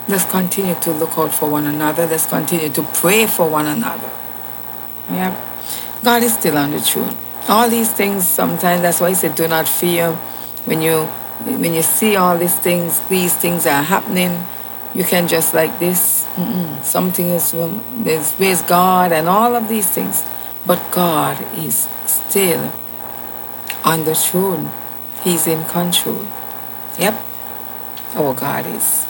Let's continue to look out for one another. Let's continue to pray for one another. Yeah. God is still on the throne. All these things sometimes, that's why he said, do not fear. When you see all these things are happening, you can just like this. Something is wrong. Where's God and all of these things. But God is still on the throne. He's in control. Yep. Our God is.